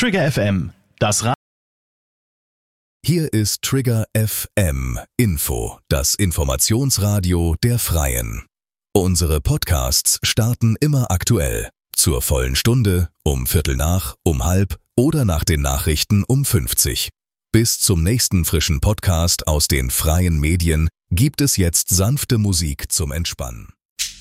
Trigger FM, das Hier ist Trigger FM Info, das Informationsradio der Freien. Unsere Podcasts starten immer aktuell. Zur vollen Stunde, um Viertel nach, um halb oder nach den Nachrichten um 50. Bis zum nächsten frischen Podcast aus den freien Medien gibt es jetzt sanfte Musik zum Entspannen.